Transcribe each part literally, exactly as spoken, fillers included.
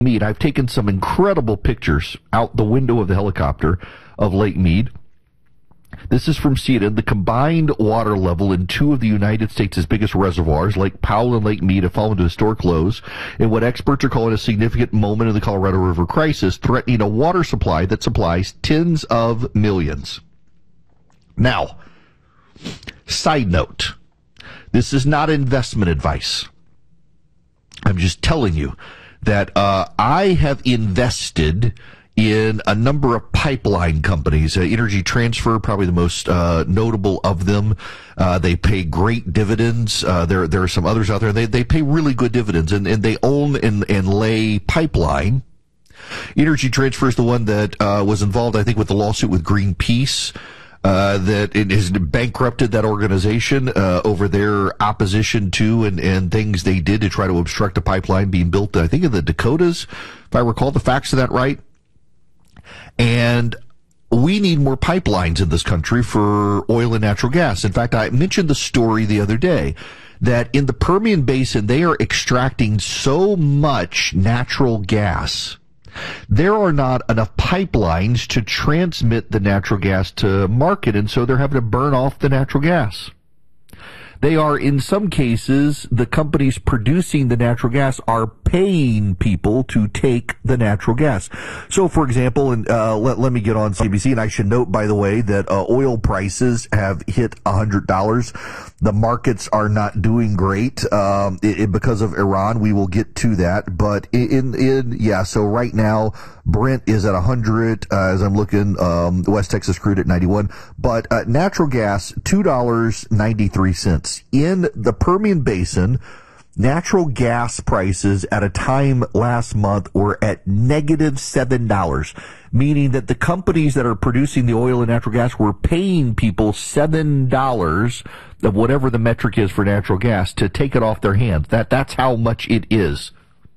Mead. I've taken some incredible pictures out the window of the helicopter of Lake Mead. This is from C N N. The combined water level in two of the United States' biggest reservoirs, Lake Powell and Lake Mead, have fallen to historic lows in what experts are calling a significant moment in the Colorado River crisis, threatening a water supply that supplies tens of millions. Now, side note, this is not investment advice. I'm just telling you that uh, I have invested in a number of pipeline companies. Uh, Energy Transfer, probably the most uh, notable of them. Uh, they pay great dividends. Uh, there there are some others out there. They they pay really good dividends, and, and they own and, and lay pipeline. Energy Transfer is the one that uh, was involved, I think, with the lawsuit with Greenpeace. Uh, that it has bankrupted that organization uh, over their opposition to and, and things they did to try to obstruct a pipeline being built, I think, in the Dakotas, if I recall the facts of that right. And we need more pipelines in this country for oil and natural gas. In fact, I mentioned the story the other day that in the Permian Basin, they are extracting so much natural gas. There are not enough pipelines to transmit the natural gas to market, and so they're having to burn off the natural gas. They are, in some cases, the companies producing the natural gas are paying people to take the natural gas. So, for example, and uh, let, let me get on C B C, and I should note, by the way, that uh, oil prices have hit one hundred dollars. The markets are not doing great um, it, it, because of Iran. We will get to that. But in, in yeah, so right now, Brent is at one hundred, uh, as I'm looking, um, West Texas crude at ninety-one. But uh, natural gas, two dollars and ninety-three cents. In the Permian Basin, natural gas prices at a time last month were at negative seven dollars, meaning that the companies that are producing the oil and natural gas were paying people seven dollars of whatever the metric is for natural gas to take it off their hands. That, that's how much it is.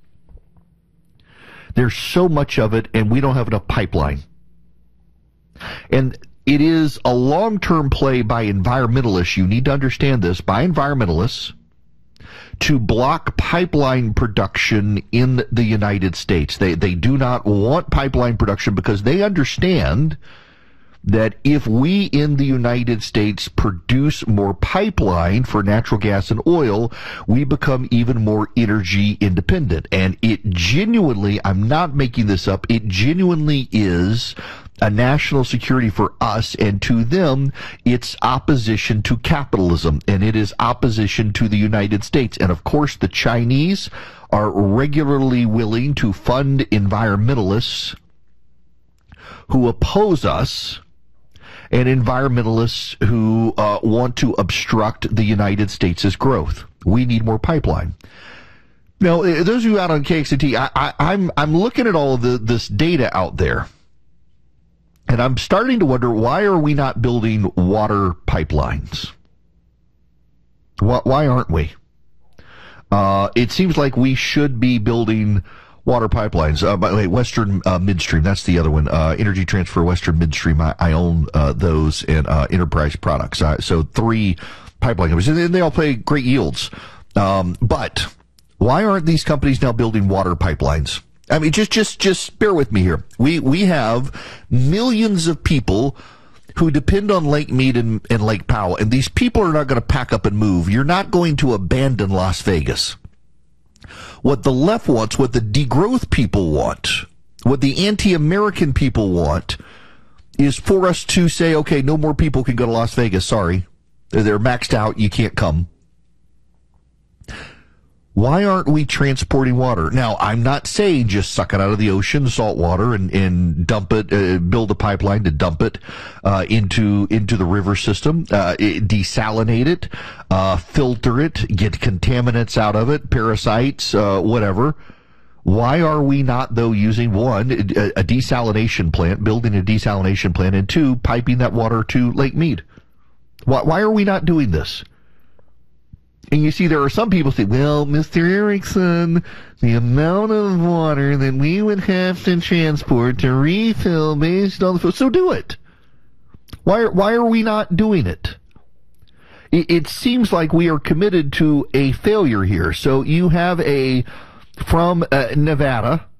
There's so much of it, and we don't have enough pipeline. And it is a long-term play by environmentalists. You need to understand this. By environmentalists to block pipeline production in the United States. They, they do not want pipeline production because they understand that if we in the United States produce more pipeline for natural gas and oil, we become even more energy independent. And it genuinely, I'm not making this up, it genuinely is a national security for us, and to them, it's opposition to capitalism, and it is opposition to the United States. And of course, the Chinese are regularly willing to fund environmentalists who oppose us, and environmentalists who uh, want to obstruct the United States' growth. We need more pipeline. Now, those of you out on K X N T, I, I, I'm I'm looking at all of the, this data out there, and I'm starting to wonder, why are we not building water pipelines? Why, why aren't we? Uh, it seems like we should be building water pipelines. Uh, by the way, Western uh, Midstream, that's the other one. Uh, Energy Transfer, Western Midstream, I, I own uh, those, and uh, Enterprise Products. Uh, so three pipeline companies, and they all pay great yields. Um, but why aren't these companies now building water pipelines? I mean, just, just, just bear with me here. We, we have millions of people who depend on Lake Mead and, and Lake Powell, and these people are not going to pack up and move. You're not going to abandon Las Vegas. What the left wants, what the degrowth people want, what the anti-American people want, is for us to say, okay, no more people can go to Las Vegas. Sorry. They're maxed out. You can't come. Why aren't we transporting water? Now, I'm not saying just suck it out of the ocean, salt water, and, and dump it, uh, build a pipeline to dump it uh, into into the river system, uh, it, desalinate it, uh, filter it, get contaminants out of it, parasites, uh, whatever. Why are we not, though, using, one, a, a desalination plant, building a desalination plant, and two, piping that water to Lake Mead? Why, why are we not doing this? And you see, there are some people say, well, Mister Erickson, the amount of water that we would have to transport to refill based on the food. So do it. Why are, why are we not doing it? it? It seems like we are committed to a failure here. So you have a, from uh, Nevada,